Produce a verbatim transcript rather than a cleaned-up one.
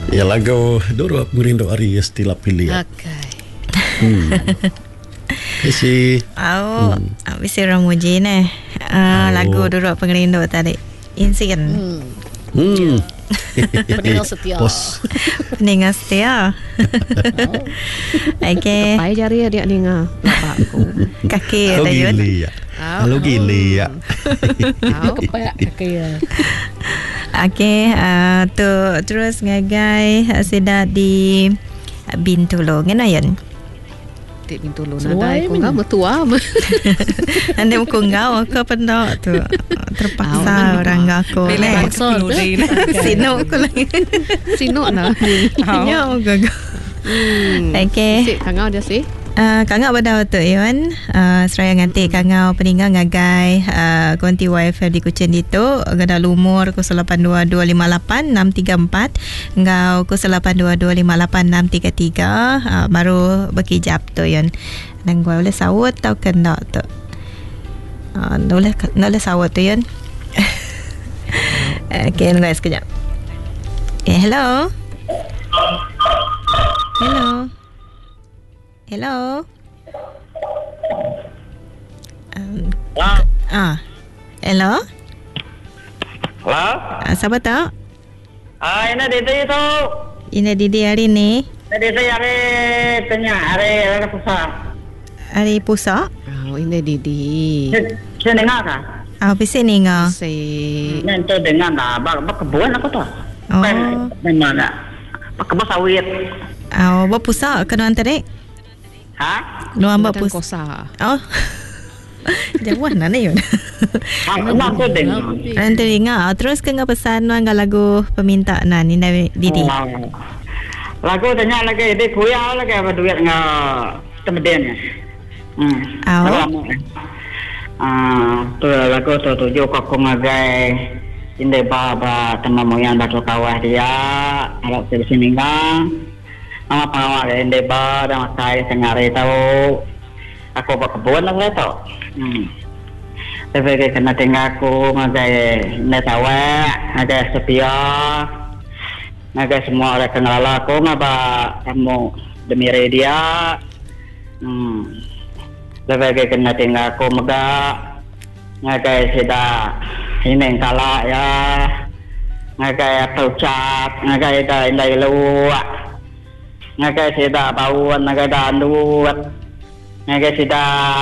Ya lagu Doro Murindo Ari Estila Pilih. Okay. Hmm. Isi. Oh, hmm. Bisi Ramuji ne. Uh, oh. Lagu Doro Pengerindo tadi. Insin. Hmm. Hmm. Peninggal setia. Pos. Peninggal setia. Okay. Kapai jari dia ninga. Bapakku. Kaki Kau ada yun. gili ya. Halo gili ya. Kapai kaki ya. Okay, uh, tu terus ngagai sida di Bintulu nganayan. Di Bintulu nadai ko nga matua. Ande mo ko nga ka pando tu terpaksa orang aku le. Sino ko lang. Sino na. Ya gaga. Okay. Si kangau dia si. Uh, kangau pada waktu yun uh, seraya nganti kangau peninggal ngagai uh, konti wifi di Kuching dito gada lumur ko lapan dua dua lima lapan enam tiga empat ngau ko lapan dua dua lima lapan enam tiga tiga uh, baru berkijap tu yun nang gua boleh sawut tau kena tu uh, boleh boleh sawut tu yun. Okay guys sekejap. Okay, hello hello Hello. Um, Hello. Ah. Hello. Hello. Ah, siapa tu? Ah, ini Didi tu. Ini Didi hari ni. Didi hari tanya hari hari pusat. Hari puasa. Oh, ini Didi. Saya dengar kan? Ah, bisa ni ngah. Si. Nanti dengar lah. Bak bak kebun aku tu. Oh. Memang tak. Bak kebun sawit. Ah, oh, puasa kena antare. Ha? No amba puasa. Kosa. Oh. Jauh mana yun? Ah, aku dengar. Nanti dengar. Terus ke ngah pesan ngah lagu permintaan ni Didi. Lagu tanya lagi di kuya lagi apa duit ngah temeden. Hmm. Oh. Ah, tu lagu tu tujuh kok ngagai inde baba teman moyang batu kawah dia arab di sini kan. Ama pengawal inde ba dan saya sengari tahu aku berkebun lah tu. Hmm. Tapi kena tinggal aku ngagai netawa, ngagai setia, ngagai semua orang kenal aku ngaba kamu demi dia. Hmm. Tapi kena tinggal aku mega ngagai sida ini kalah ya, ngagai taucat, ngagai dah indai luak. Ngagai sida bauan, ngagai dah anduat, ngagai sida